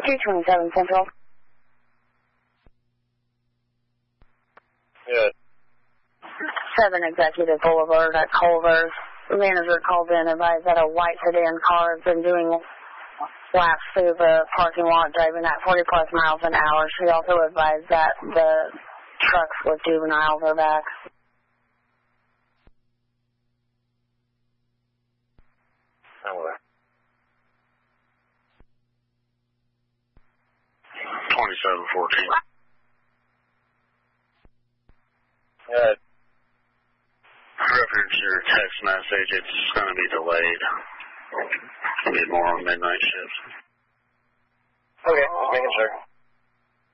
227 Central. Good. 7 Executive Boulevard at Culver's. The manager called in and advised that a white sedan car has been doing laps through the parking lot driving at 40 plus miles an hour. She also advised that the trucks with juveniles are back. Over. 2714. Good. Reference your text message, it's going to be delayed. It'll be more on midnight shifts. Okay, just making sure.